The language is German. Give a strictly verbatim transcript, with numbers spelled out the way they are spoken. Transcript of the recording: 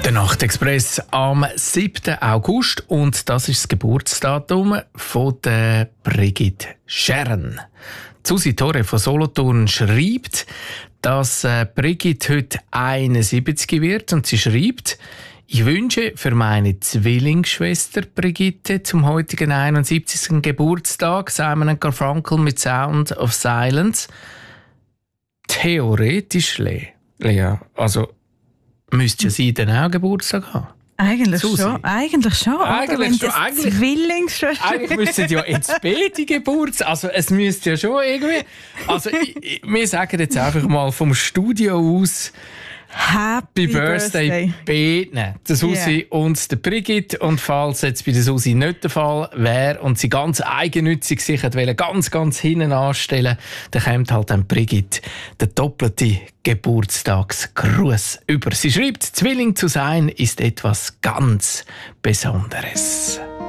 Der Nachtexpress am siebten August und das ist das Geburtsdatum von der Brigitte Scheren. Susi Torre von Solothurn schreibt, dass äh, Brigitte heute einundsiebzig wird und sie schreibt: Ich wünsche für meine Zwillingsschwester Brigitte zum heutigen einundsiebzigsten Geburtstag Simon and Garfunkel mit Sound of Silence. Theoretisch, Le- Lea, also müsste ja sie dann auch Geburtstag haben. Eigentlich Susi. schon. Eigentlich schon. Eigentlich Wenn schon, das eigentlich- Zwillingsschwester. Eigentlich müssten ja jetzt beide Geburtstag, also es müsste ja schon irgendwie, also ich, ich, wir sagen jetzt einfach mal vom Studio aus Happy Happy Birthday, beiden, der Susi Yeah. und der Brigitte. Und falls jetzt bei der Susi nicht der Fall wäre und sie ganz eigennützig sich wollte, ganz, ganz hinten anstellen, dann kommt halt dann Brigitte der doppelte Geburtstagsgruß über. Sie schreibt, Zwilling zu sein ist etwas ganz Besonderes.